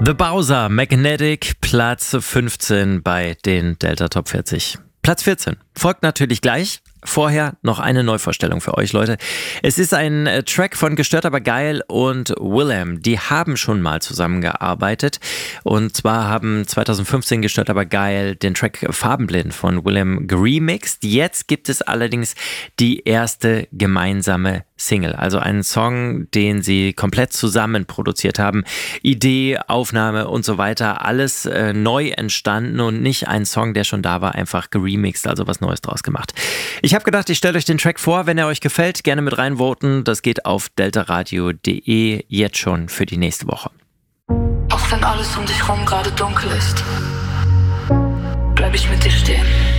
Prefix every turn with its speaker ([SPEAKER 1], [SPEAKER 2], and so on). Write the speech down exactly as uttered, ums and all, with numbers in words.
[SPEAKER 1] The Bowser, Magnetic, Platz fünfzehn bei den Delta Top vierzig. Platz vierzehn folgt natürlich gleich. Vorher noch eine Neuvorstellung für euch, Leute. Es ist ein Track von Gestört aber geil und Willem. Die haben schon mal zusammengearbeitet. Und zwar haben zwanzig fünfzehn Gestört aber geil den Track Farbenblind von Willem geremixed. Jetzt gibt es allerdings die erste gemeinsame Single. Also einen Song, den sie komplett zusammen produziert haben. Idee, Aufnahme und so weiter. Alles äh, neu entstanden und nicht ein Song, der schon da war, einfach geremixed, also was Neues draus gemacht. Ich habe gedacht, ich stelle euch den Track vor. Wenn er euch gefällt, gerne mit reinvoten. Das geht auf deltaradio punkt de jetzt schon für die nächste Woche.
[SPEAKER 2] Auch wenn alles um dich rum gerade dunkel ist, bleib ich mit dir stehen.